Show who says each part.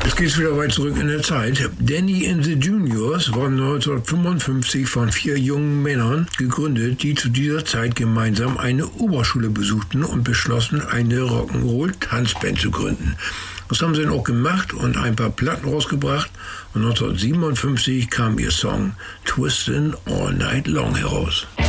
Speaker 1: Jetzt geht's wieder weit zurück in der Zeit. Danny and the Juniors wurden 1955 von 4 jungen Männern gegründet, die zu dieser Zeit gemeinsam eine Oberschule besuchten und beschlossen, eine Rock'n'Roll-Tanzband zu gründen. Das haben sie dann auch gemacht und ein paar Platten rausgebracht. Und 1957 kam ihr Song Twistin' All Night Long heraus.